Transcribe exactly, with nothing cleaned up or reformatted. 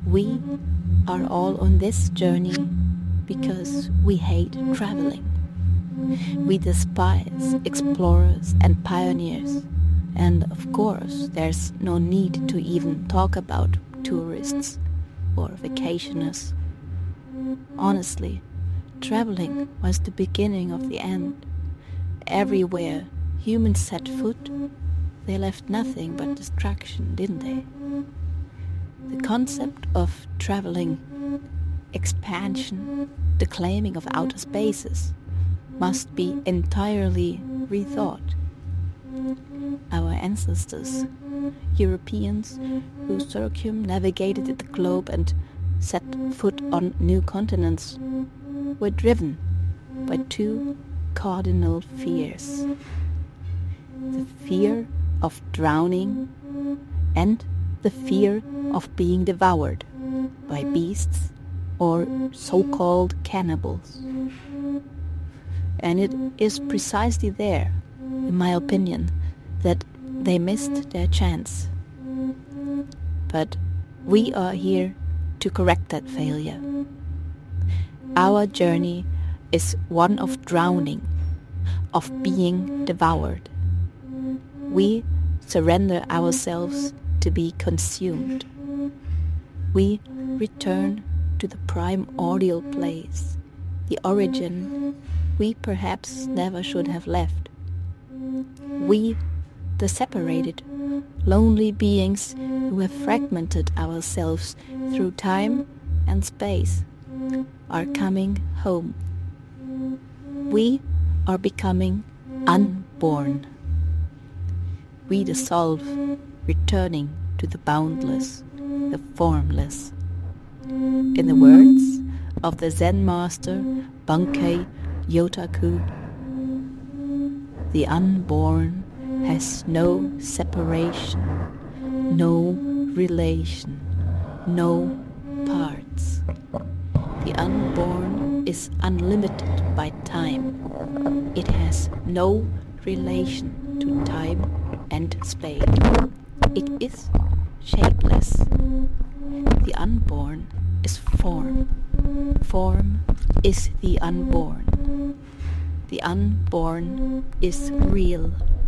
We are all on this journey because we hate traveling. We despise explorers and pioneers, and of course there's no need to even talk about tourists or vacationers. Honestly, traveling was the beginning of the end. Everywhere humans set foot, they left nothing but destruction, didn't they? The concept of traveling, expansion, the claiming of outer spaces must be entirely rethought. Our ancestors, Europeans who circumnavigated the globe and set foot on new continents, were driven by two cardinal fears: the fear of drowning and the fear of being devoured by beasts or so-called cannibals. And it is precisely there, in my opinion, that they missed their chance. But we are here to correct that failure. Our journey is one of drowning, of being devoured. We surrender ourselves to be consumed. We return to the primordial place, the origin we perhaps never should have left. We, the separated, lonely beings who have fragmented ourselves through time and space, are coming home. We are becoming unborn. We dissolve, returning to the boundless, the formless. In the words of the Zen master Bankei Yotaku, the unborn has no separation, no relation, no parts. The unborn is unlimited by time. It has no relation to time and space. It is shapeless. The unborn is form. Form is the unborn. The unborn is real.